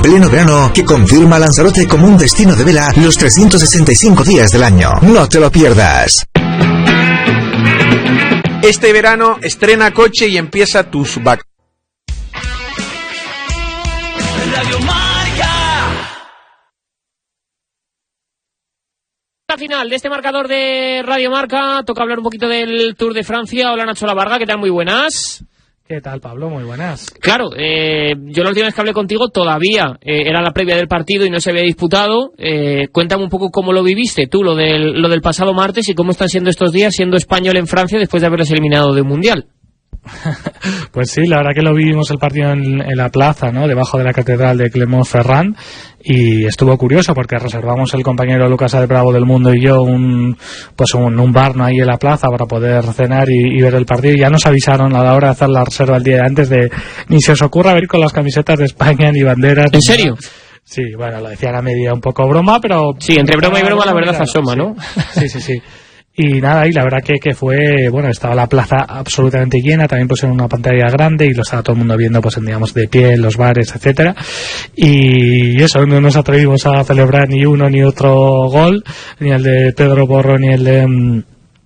en pleno verano que confirma a Lanzarote como un destino de vela los 365 días del año. No te lo pierdas. Este verano estrena coche y empieza tus vacaciones. La final de este marcador de Radio Marca, toca hablar un poquito del Tour de Francia. Hola Nacho Lavarga, ¿qué tal? Muy buenas. ¿Qué tal, Pablo? Muy buenas. Claro, yo la última vez que hablé contigo todavía era la previa del partido y no se había disputado. Cuéntame un poco cómo lo viviste tú, lo del pasado martes, y cómo están siendo estos días siendo español en Francia después de haberles eliminado de un mundial. Pues sí, la verdad que lo vivimos el partido en la plaza, ¿no? Debajo de la catedral de Clermont-Ferrand, y estuvo curioso porque reservamos el compañero Lucas Bravo del Mundo y yo un bar, ¿no? Ahí en la plaza para poder cenar y ver el partido, y ya nos avisaron a la hora de hacer la reserva el día de antes de ni se os ocurra ver con las camisetas de España ni banderas. ¿En serio? Sí, bueno, lo decían a media un poco broma, pero... Sí, entre broma y broma la verdad asoma, ¿no? Sí. Y nada, y la verdad que fue, bueno, estaba la plaza absolutamente llena, también pues en una pantalla grande, y lo estaba todo el mundo viendo pues digamos de pie en los bares, etcétera. Y eso, no nos atrevimos a celebrar ni uno ni otro gol, ni el de Pedro Porro ni el de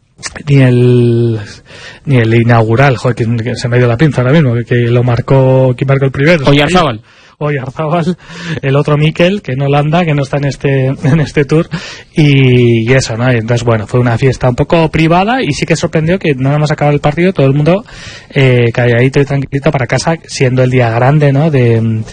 ni el inaugural, joder, que se me dio la pinza ahora mismo, que lo marcó, ¿quién marcó el primero? Oyarzábal, el otro Mikel, que no anda, que no está en este tour, y eso, ¿no? Y entonces, bueno, fue una fiesta un poco privada, y sí que sorprendió que nada más acabar el partido, todo el mundo calladito y tranquilito para casa, siendo el día grande, ¿no? del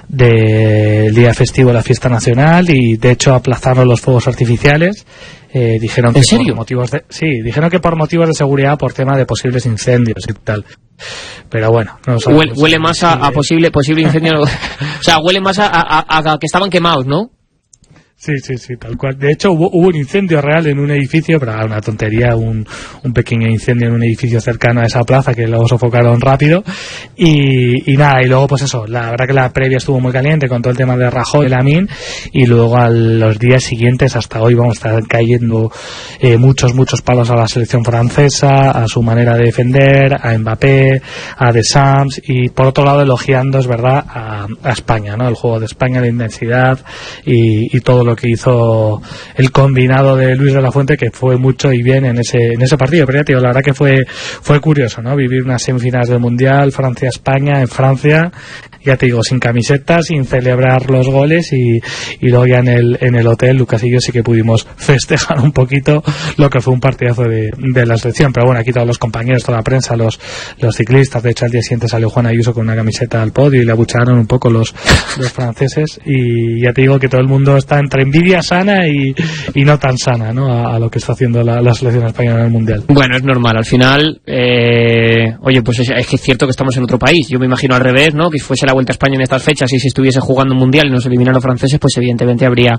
día festivo de la fiesta nacional, y de hecho aplazaron los fuegos artificiales. Dijeron que dijeron que por motivos de seguridad, por tema de posibles incendios y tal. Pero bueno, no sabemos. Huele más a posible incendio. O sea, huele más a que estaban quemados, ¿no? Sí, tal cual. De hecho, hubo un incendio real en un edificio, pero una tontería, un pequeño incendio en un edificio cercano a esa plaza que luego sofocaron rápido. Y nada, y luego pues eso, la verdad que la previa estuvo muy caliente con todo el tema de Rajoy y Lamine, y luego a los días siguientes hasta hoy vamos a estar cayendo muchos palos a la selección francesa, a su manera de defender, a Mbappé, a Deschamps, y por otro lado elogiando, es verdad, a España, ¿no? El juego de España, la intensidad y todo lo que hizo el combinado de Luis de la Fuente, que fue mucho y bien en ese partido. Pero ya te digo, la verdad que fue curioso, ¿no? Vivir unas semifinales del Mundial, Francia-España, en Francia, ya te digo, sin camiseta, sin celebrar los goles, y luego ya en el hotel, Lucas y yo sí que pudimos festejar un poquito lo que fue un partidazo de la selección. Pero bueno, aquí todos los compañeros, toda la prensa, los ciclistas, de hecho al día siguiente salió Juan Ayuso con una camiseta al podio y le abuchearon un poco los franceses, y ya te digo que todo el mundo está entre envidia sana y no tan sana, ¿no? A lo que está haciendo la selección española en el Mundial. Bueno, es normal, al final oye, pues es que es cierto que estamos en otro país. Yo me imagino al revés, ¿no? Que fuese la Vuelta a España en estas fechas, y si estuviese jugando un Mundial y nos eliminaran los franceses, pues evidentemente habría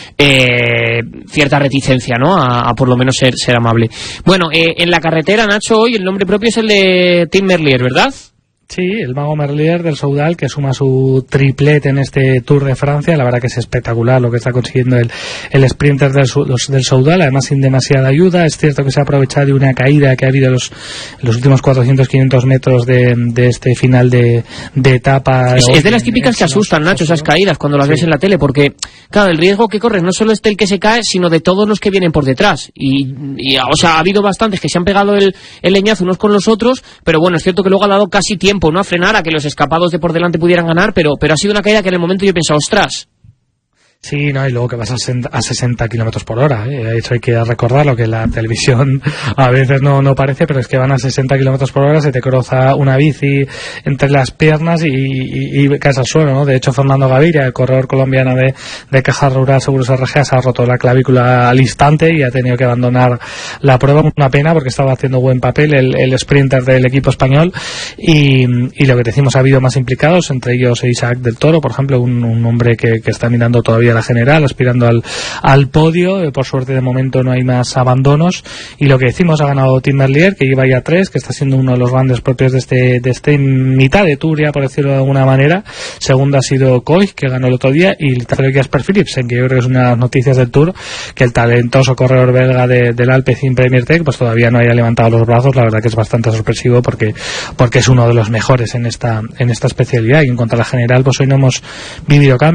cierta reticencia, ¿no? A por lo menos ser amable. Bueno, en la carretera, Nacho, hoy el nombre propio es el de Tim Merlier, ¿verdad? Sí, el mago Merlier del Soudal, que suma su triplete en este Tour de Francia. La verdad que es espectacular lo que está consiguiendo el sprinter del Soudal, además sin demasiada ayuda. Es cierto que se ha aprovechado de una caída que ha habido en los últimos 400-500 metros de este final de etapa. Es de las típicas que asustan, Nacho, esas caídas cuando las ves en la tele, porque claro, el riesgo que corres no solo es del que se cae, sino de todos los que vienen por detrás, y o sea, ha habido bastantes que se han pegado el leñazo unos con los otros, pero bueno, es cierto que luego ha dado casi tiempo, ¿no?, a frenar, a que los escapados de por delante pudieran ganar, pero ha sido una caída que en el momento yo he pensado, ostras. Sí, no, y luego que vas a 60 kilómetros por hora, eso hay que recordarlo, que la televisión a veces no parece, pero es que van a 60 kilómetros por hora, se te cruza una bici entre las piernas y caes al suelo, ¿no? De hecho, Fernando Gaviria, el corredor colombiano de Caja Rural Seguros RG, se ha roto la clavícula al instante y ha tenido que abandonar la prueba. Una pena, porque estaba haciendo buen papel el sprinter del equipo español, y lo que decimos, ha habido más implicados, entre ellos Isaac del Toro, por ejemplo, un hombre que está mirando todavía la general, aspirando al podio. Por suerte de momento no hay más abandonos, y lo que decimos, ha ganado Tim Merlier, que lleva ya 3, que está siendo uno de los grandes propios de este mitad de Tour, ya por decirlo de alguna manera. Segundo ha sido Koig, que ganó el otro día, y el tercero Jasper Philipsen, que yo creo que es una de las noticias del Tour, que el talentoso corredor belga del Alpecin Premier Tech pues todavía no haya levantado los brazos. La verdad que es bastante sorpresivo, porque es uno de los mejores en esta especialidad. Y en cuanto a la general, pues hoy no hemos vivido cambios.